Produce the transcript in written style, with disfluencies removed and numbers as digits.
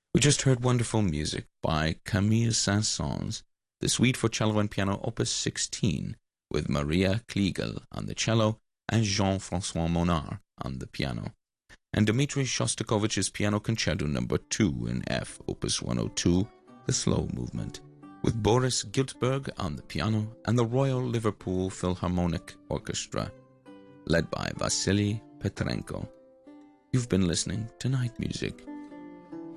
We just heard wonderful music by Camille Saint-Saëns, the Suite for Cello and Piano Opus 16, with Maria Kliegel on the cello and Jean-François Monard on the piano, and Dmitri Shostakovich's Piano Concerto No. 2 in F, Opus 102, the slow movement, with Boris Giltberg on the piano and the Royal Liverpool Philharmonic Orchestra, led by Vasily Petrenko. You've been listening to Night Music